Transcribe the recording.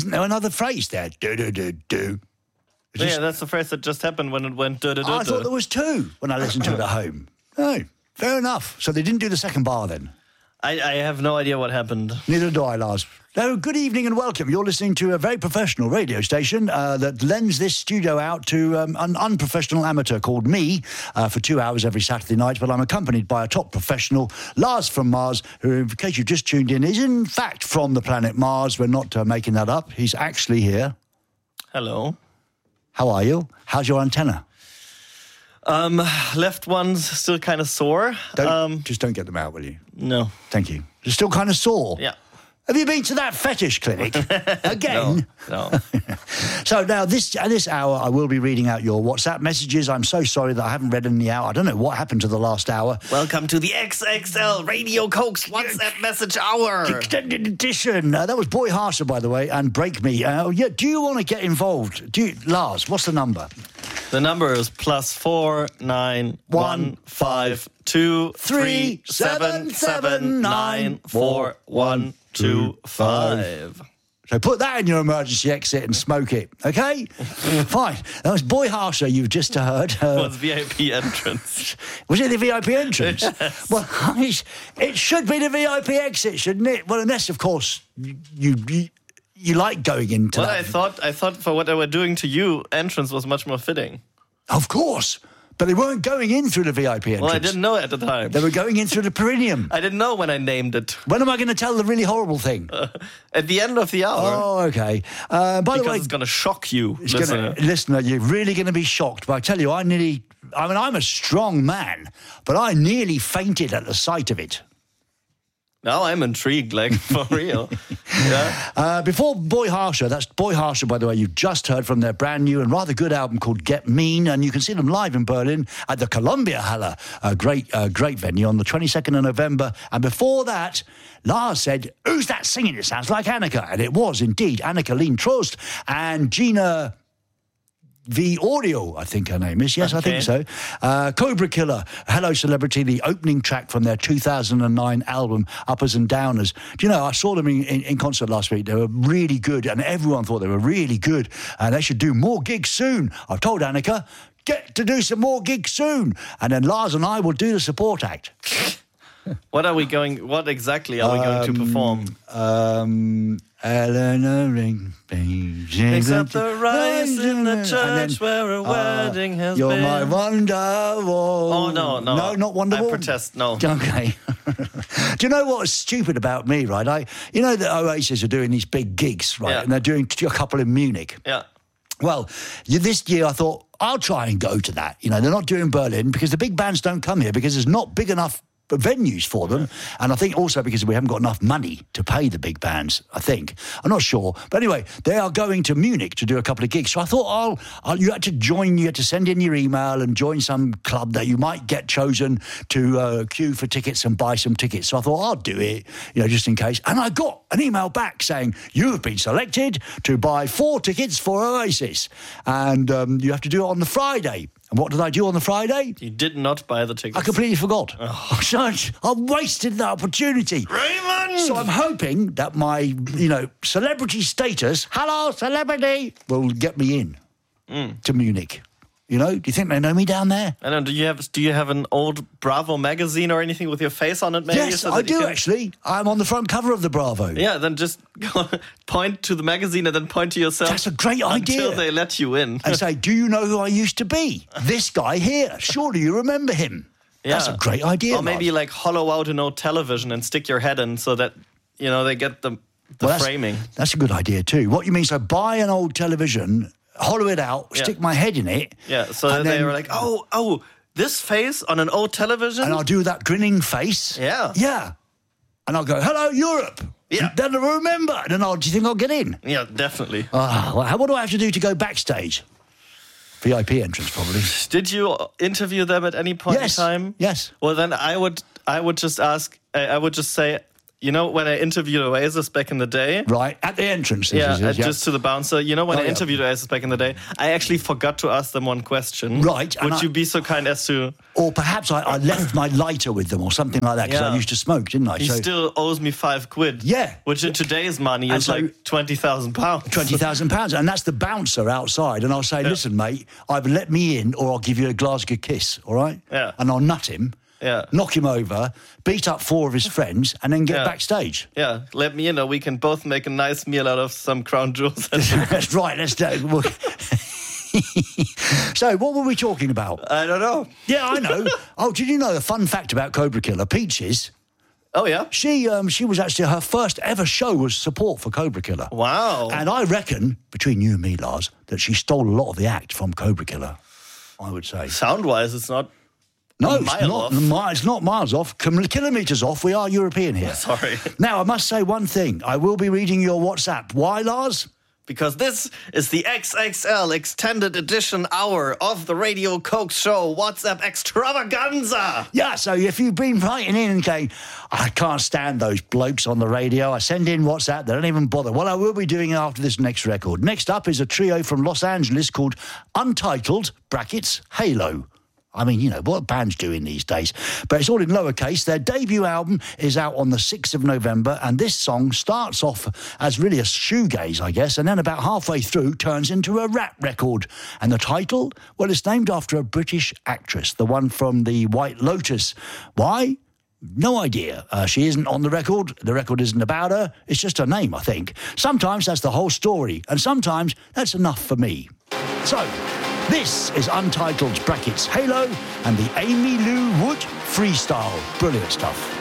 Isn't there another phrase there? Do. Yeah, that's the phrase that just happened when it went I thought there was two when I listened to it at home. Oh, fair enough. So they didn't do the second bar then? I have no idea what happened. Neither do I, Lars. No, good evening and welcome. You're listening to a very professional radio station that lends this studio out to an unprofessional amateur called me for 2 hours every Saturday night. But I'm accompanied by a top professional, Lars from Mars, who, in case you just tuned in, is in fact from the planet Mars. We're not making that up. He's actually here. Hello. How are you? How's your antenna? Left one's still kind of sore. Just don't get them out, will you? No. Thank you. They're still kind of sore. Yeah. Have you been to that fetish clinic again? No. So now this hour, I will be reading out your WhatsApp messages. I'm so sorry that I haven't read any out. I don't know what happened to the last hour. Welcome to the XXL Radio Cokes WhatsApp message hour. Extended edition. That was Boy Harsher, by the way, and Break Me. Do you want to get involved? Lars, what's the number? The number is +4 9 1 5 2 3 7 7 9 4 1 2 5. So put that in your emergency exit and smoke it, okay? Fine. That was Boy Harsher you've just heard. It was VIP entrance. Was it the VIP entrance? Yes. Well, it should be the VIP exit, shouldn't it? Well, unless, of course, you like going into that. I thought for what they were doing to you, entrance was much more fitting. Of course. But they weren't going in through the VIP entrance. Well, I didn't know at the time. They were going in through the perineum. I didn't know when I named it. When am I going to tell the really horrible thing? At the end of the hour. Oh, okay. By the way, it's going to shock you, listener. Listener, you're really going to be shocked. But I tell you, I'm a strong man, but I nearly fainted at the sight of it. Now I'm intrigued, like, for real. Yeah. Before Boy Harsher, that's Boy Harsher, by the way, you've just heard from their brand new and rather good album called Get Mean, and you can see them live in Berlin at the Columbia Halle, a great venue, on the 22nd of November. And before that, Lars said, who's that singing? It sounds like Annika. And it was indeed Annika-Leen Trost and Gina V Audio, I think her name is. Yes, okay. I think so. Cobra Killer, Hello Celebrity, the opening track from their 2009 album, Uppers and Downers. Do you know, I saw them in concert last week. They were really good, and everyone thought they were really good, and they should do more gigs soon. I've told Annika, get to do some more gigs soon, and then Lars and I will do the support act. What exactly are we going to perform? Eleanor Rigby picks up the rice in the church where a wedding has you're been. You're my Wonderwall. Oh, no. No, not Wonderwall? I protest, no. Okay. Do you know what's stupid about me, right? You know that Oasis are doing these big gigs, right? Yeah. And they're doing a couple in Munich. Yeah. Well, this year I thought, I'll try and go to that. You know, they're not doing Berlin because the big bands don't come here because there's not big enough venues for them, and I think also because we haven't got enough money to pay the big bands. I'm not sure, but anyway, they are going to Munich to do a couple of gigs. So I thought, you had to send in your email and join some club that you might get chosen to queue for tickets and buy some tickets. So I thought I'll do it, just in case. And I got an email back saying you have been selected to buy 4 tickets for Oasis, and you have to do it on the Friday. And what did I do on the Friday? You did not buy the tickets. I completely forgot. Oh. I wasted that opportunity. Raymond! So I'm hoping that my, celebrity status, hello, celebrity, will get me in to Munich. Do you think they know me down there? I don't know. Do you have an old Bravo magazine or anything with your face on it, maybe? Yes, I do, actually. I'm on the front cover of the Bravo. Yeah, then just point to the magazine and then point to yourself. That's a great idea. Until they let you in. And say, do you know who I used to be? This guy here. Surely you remember him. Yeah. That's a great idea. Or maybe hollow out an old television and stick your head in so that, they get the framing. That's a good idea too. What you mean, so buy an old television, hollow it out, stick my head in it. Yeah, so they were like, oh, this face on an old television? And I'll do that grinning face. Yeah. Yeah. And I'll go, hello, Europe. Yeah. Then I'll remember. And then do you think I'll get in? Yeah, definitely. What do I have to do to go backstage? VIP entrance, probably. Did you interview them at any point in time? Yes. Well, then I would just ask, I would just say, You know, when I interviewed Oasis back in the day. Right, at the entrance. Yeah, just to the bouncer. You know, when I interviewed Oasis back in the day, I actually forgot to ask them one question. Right. Would you be so kind as to... Or perhaps I left my lighter with them or something like that, because I used to smoke, didn't I? He still owes me £5. Yeah. Which in today's money is like £20,000. £20,000. And that's the bouncer outside. And I'll say, listen, mate, either let me in or I'll give you a Glasgow kiss, all right? Yeah. And I'll nut him. Yeah. Knock him over, beat up 4 of his friends, and then get backstage. Yeah, let me in, or we can both make a nice meal out of some crown jewels. That's right, let's do it. So, what were we talking about? I don't know. Yeah, I know. Oh, did you know a fun fact about Cobra Killer? Peaches. Oh, yeah? She was actually, her first ever show was support for Cobra Killer. Wow. And I reckon, between you and me, Lars, that she stole a lot of the act from Cobra Killer, I would say. Sound-wise, it's not... No, it's not miles off. Kilometres off. We are European here. Sorry. Now, I must say one thing. I will be reading your WhatsApp. Why, Lars? Because this is the XXL Extended Edition hour of the Radio Coke Show WhatsApp Extravaganza. Yeah, so if you've been writing in and going, I can't stand those blokes on the radio, I send in WhatsApp, they don't even bother. Well, I will be doing it after this next record. Next up is a trio from Los Angeles called Untitled, brackets, Halo. I mean, you know, what bands doing these days? But it's all in lowercase. Their debut album is out on the 6th of November, and this song starts off as really a shoegaze, I guess, and then about halfway through turns into a rap record. And the title? Well, it's named after a British actress, the one from The White Lotus. Why? No idea. She isn't on the record. The record isn't about her. It's just her name, I think. Sometimes that's the whole story, and sometimes that's enough for me. So... this is Untitled, brackets, Halo, and the Amy Lou Wood freestyle. Brilliant stuff.